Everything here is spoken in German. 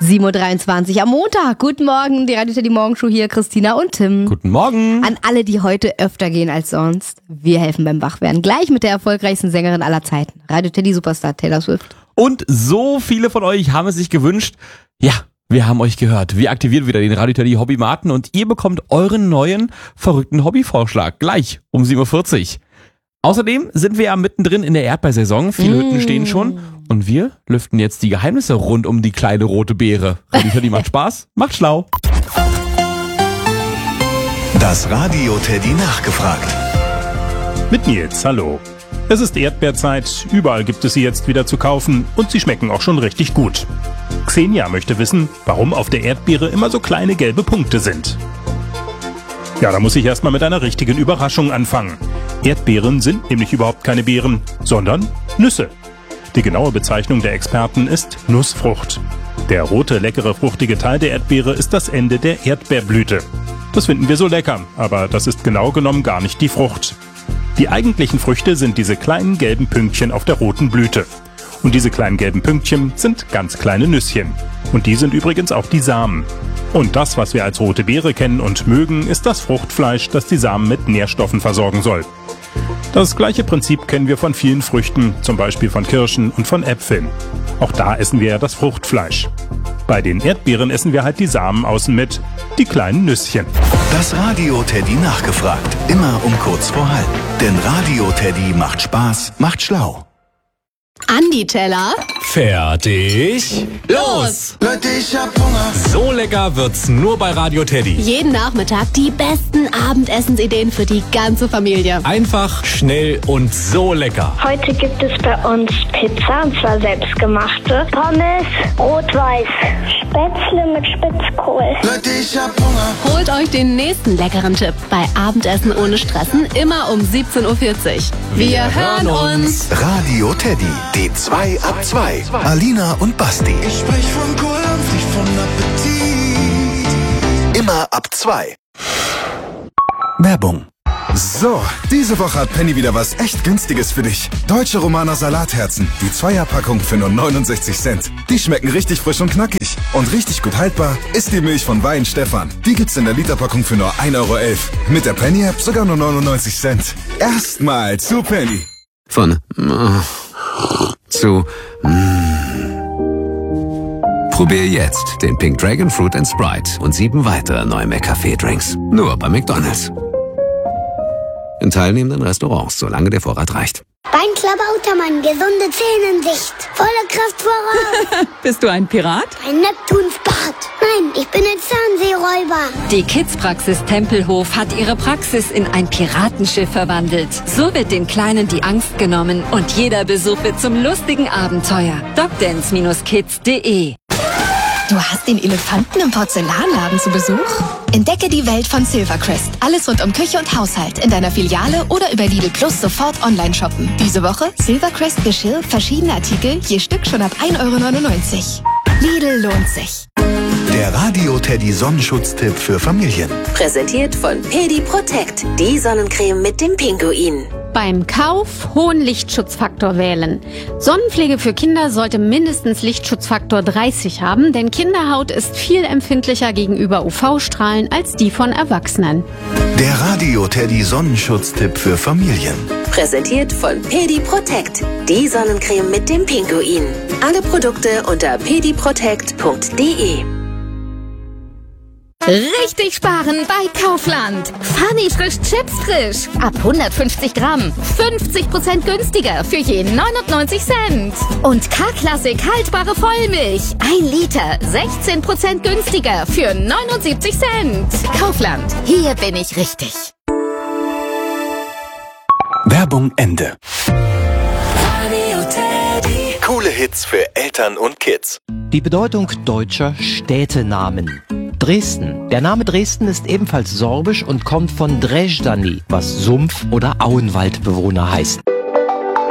7.23 Uhr am Montag. Guten Morgen, die Radio Teddy Morgenshow hier, Christina und Tim. Guten Morgen. An alle, die heute öfter gehen als sonst. Wir helfen beim Wachwerden. Gleich mit der erfolgreichsten Sängerin aller Zeiten. Radio Teddy Superstar Taylor Swift. Und so viele von euch haben es sich gewünscht. Ja, wir haben euch gehört. Wir aktivieren wieder den Radio Teddy Hobbymaten und ihr bekommt euren neuen verrückten Hobbyvorschlag gleich um 7.40 Uhr. Außerdem sind wir ja mittendrin in der Erdbeersaison. Viele Hütten stehen schon. Und wir lüften jetzt die Geheimnisse rund um die kleine rote Beere. Radio Teddy macht Spaß, macht schlau. Das Radio Teddy nachgefragt. Mit Nils, hallo. Es ist Erdbeerzeit, überall gibt es sie jetzt wieder zu kaufen und sie schmecken auch schon richtig gut. Xenia möchte wissen, warum auf der Erdbeere immer so kleine gelbe Punkte sind. Ja, da muss ich erstmal mit einer richtigen Überraschung anfangen. Erdbeeren sind nämlich überhaupt keine Beeren, sondern Nüsse. Die genaue Bezeichnung der Experten ist Nussfrucht. Der rote, leckere, fruchtige Teil der Erdbeere ist das Ende der Erdbeerblüte. Das finden wir so lecker, aber das ist genau genommen gar nicht die Frucht. Die eigentlichen Früchte sind diese kleinen gelben Pünktchen auf der roten Blüte. Und diese kleinen gelben Pünktchen sind ganz kleine Nüsschen. Und die sind übrigens auch die Samen. Und das, was wir als rote Beere kennen und mögen, ist das Fruchtfleisch, das die Samen mit Nährstoffen versorgen soll. Das gleiche Prinzip kennen wir von vielen Früchten, zum Beispiel von Kirschen und von Äpfeln. Auch da essen wir ja das Fruchtfleisch. Bei den Erdbeeren essen wir halt die Samen außen mit, die kleinen Nüsschen. Das Radio Teddy nachgefragt, immer um kurz vor halb. Denn Radio Teddy macht Spaß, macht schlau. Andi Teller. Fertig. Los! Leute, ich hab Hunger. So lecker wird's nur bei Radio Teddy. Jeden Nachmittag die besten Abendessensideen für die ganze Familie. Einfach, schnell und so lecker. Heute gibt es bei uns Pizza, und zwar selbstgemachte. Pommes, rot-weiß. Spätzle mit Spitzkohl. Leute, ich hab Hunger. Holt euch den nächsten leckeren Tipp bei Abendessen ohne Stressen, immer um 17.40 Uhr. Wir hören uns. Radio Teddy, die 2 ab 2. Alina und Basti. Ich sprech von Kohl und nicht von Appetit. Immer ab 2. Werbung. So, diese Woche hat Penny wieder was echt Günstiges für dich. Deutsche Romaner Salatherzen, die 2er-Packung für nur 69 Cent. Die schmecken richtig frisch und knackig. Und richtig gut haltbar ist die Milch von Wein Stefan. Die gibt's in der Literpackung für nur 1,11 Euro. Mit der Penny-App sogar nur 99 Cent. Erstmal zu Penny. Von zu Probier jetzt den Pink Dragon Fruit & Sprite und 7 weitere neue McCafé-Drinks. Nur bei McDonald's. In teilnehmenden Restaurants, solange der Vorrat reicht. Beinklabautermann, gesunde Zähne in Sicht. Volle Kraft voraus. Bist du ein Pirat? Ein Neptunsbart. Nein, ich bin ein Zahnseeräuber. Die Kids-Praxis Tempelhof hat ihre Praxis in ein Piratenschiff verwandelt. So wird den Kleinen die Angst genommen und jeder Besuch wird zum lustigen Abenteuer. Dogdance-kids.de. Du hast den Elefanten im Porzellanladen zu Besuch? Entdecke die Welt von Silvercrest. Alles rund um Küche und Haushalt. In deiner Filiale oder über Lidl Plus sofort online shoppen. Diese Woche Silvercrest Geschirr, verschiedene Artikel, je Stück schon ab 1,99 Euro. Lidl lohnt sich. Der Radio Teddy Sonnenschutztipp für Familien. Präsentiert von Pedi Protect, die Sonnencreme mit dem Pinguin. Beim Kauf hohen Lichtschutzfaktor wählen. Sonnenpflege für Kinder sollte mindestens Lichtschutzfaktor 30 haben, denn Kinderhaut ist viel empfindlicher gegenüber UV-Strahlen als die von Erwachsenen. Der Radio Teddy Sonnenschutztipp für Familien. Präsentiert von Pedi Protect, die Sonnencreme mit dem Pinguin. Alle Produkte unter pediprotect.de. Richtig sparen bei Kaufland. Funny frisch Chips frisch. Ab 150 Gramm. 50% günstiger für je 99 Cent. Und K-Klassik haltbare Vollmilch. 1 Liter. 16% günstiger für 79 Cent. Kaufland. Hier bin ich richtig. Werbung Ende. Coole Hits für Eltern und Kids. Die Bedeutung deutscher Städtenamen. Dresden. Der Name Dresden ist ebenfalls sorbisch und kommt von Dreždani, was Sumpf- oder Auenwaldbewohner heißt.